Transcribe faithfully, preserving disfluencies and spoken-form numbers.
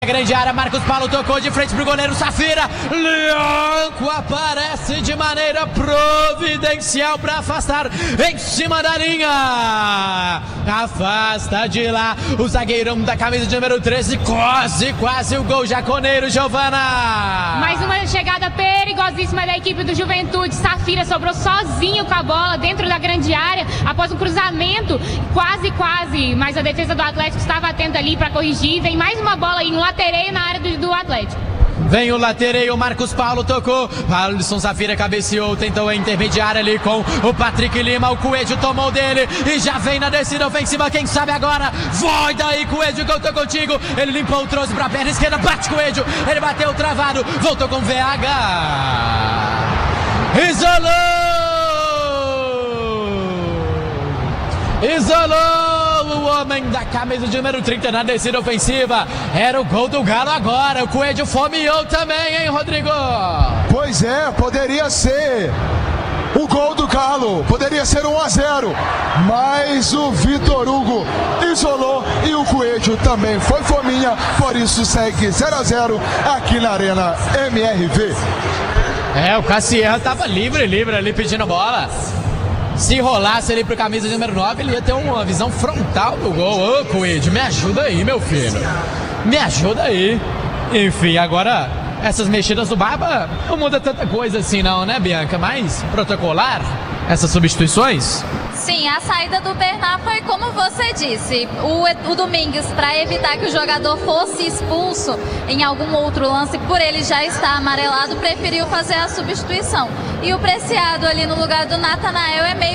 Grande área, Marcos Paulo tocou de frente pro goleiro Safira. Lianco aparece de maneira providencial para afastar em cima da linha. Afasta de lá o zagueirão da camisa de número treze. Quase, quase o gol jaconeiro, Giovana. Mais uma chegada perigosíssima da equipe do Juventude. Safira sobrou sozinho com a bola dentro da grande área após um cruzamento. Quase, quase. Mas a defesa do Atlético estava atenta ali para corrigir. Vem mais uma bola aí no latereio na área do, do Atlético. Vem o latereio, Marcos Paulo tocou. Alisson Safira cabeceou, tentou a intermediária ali com o Patrick Lima. O Coelho tomou dele e já vem na descida ofensiva. Quem sabe agora? Vai daí, Coelho, que eu tô contigo. Ele limpou, trouxe pra perna esquerda. Bate, Coelho. Ele bateu travado. Voltou com V H. Isolou! Isolou! O homem da camisa de número trinta na descida ofensiva. Era o gol do Galo agora. O Coelho fomeou também, hein, Rodrigo? Pois é, poderia ser o gol do Galo. Poderia ser um a zero. Mas o Vitor Hugo isolou e o Coelho também foi fominha. Por isso segue zero a zero aqui na Arena M R V. É, o Cassiano tava livre, livre ali pedindo bola. Se rolasse ali pro camisa de número nove, ele ia ter uma visão frontal do gol. Ô, Coelho, me ajuda aí, meu filho. Me ajuda aí. Enfim, agora, essas mexidas do Barba não muda tanta coisa assim não, né, Bianca? Mas protocolar, essas substituições? Sim, a saída do Bernard foi como você disse. O, o Domingues, para evitar que o jogador fosse expulso em algum outro lance, por ele já estar amarelado, preferiu fazer a substituição. E o Preciado ali no lugar do Natanael é meio